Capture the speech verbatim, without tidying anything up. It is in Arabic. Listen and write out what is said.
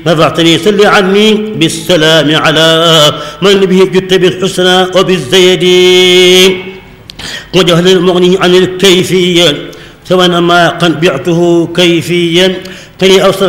رفعتني صل عني بالسلام على من به جدت بالحسنى وبالزيد وجهل المغني عن الكيفية سواء ما قد بعته كيفيا فلي أوصل